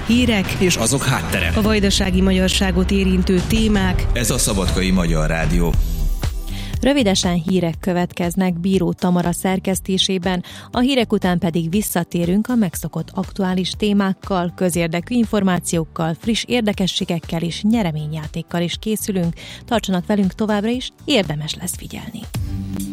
Hírek és azok háttere. A vajdasági magyarságot érintő témák. Ez a Szabadkai Magyar Rádió. Rövidesen hírek következnek Bíró Tamara szerkesztésében, a hírek után pedig visszatérünk a megszokott aktuális témákkal, közérdekű információkkal, friss érdekességekkel és nyereményjátékkal is készülünk. Tartsanak velünk továbbra is, érdemes lesz figyelni.